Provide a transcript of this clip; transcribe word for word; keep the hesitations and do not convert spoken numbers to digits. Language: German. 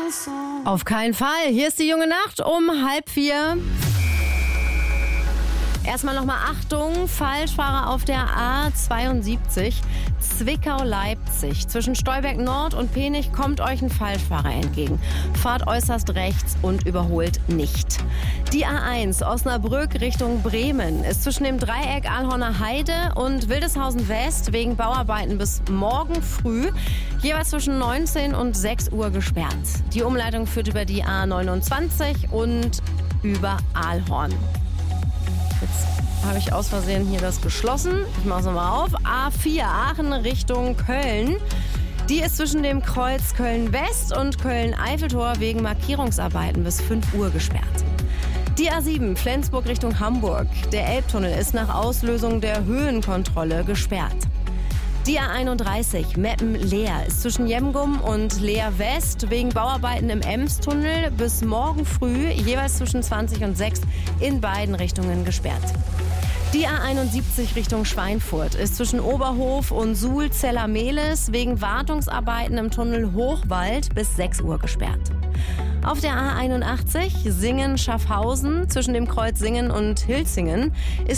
Auf keinen Fall. Hier ist die junge Nacht um halb vier. Erstmal nochmal Achtung, Falschfahrer auf der A zweiundsiebzig, Zwickau-Leipzig. Zwischen Stolberg Nord und Penich kommt euch ein Falschfahrer entgegen. Fahrt äußerst rechts und überholt nicht. Die A eins Osnabrück Richtung Bremen ist zwischen dem Dreieck Alhorner Heide und Wildeshausen West wegen Bauarbeiten bis morgen früh jeweils zwischen neunzehn und sechs Uhr gesperrt. Die Umleitung führt über die A neunundzwanzig und über Alhorn. Jetzt habe ich aus Versehen hier das geschlossen. Ich mache es nochmal auf. A vier Aachen Richtung Köln. Die ist zwischen dem Kreuz Köln-West und Köln-Eiffeltor wegen Markierungsarbeiten bis fünf Uhr gesperrt. Die A sieben Flensburg Richtung Hamburg. Der Elbtunnel ist nach Auslösung der Höhenkontrolle gesperrt. Die A einunddreißig Meppen-Leer ist zwischen Jemgum und Leer West wegen Bauarbeiten im Emstunnel bis morgen früh jeweils zwischen zwanzig und sechs in beiden Richtungen gesperrt. Die A einundsiebzig Richtung Schweinfurt ist zwischen Oberhof und Suhl-Zellermehlis wegen Wartungsarbeiten im Tunnel Hochwald bis sechs Uhr gesperrt. Auf der A einundachtzig Singen-Schaffhausen zwischen dem Kreuz Singen und Hilzingen ist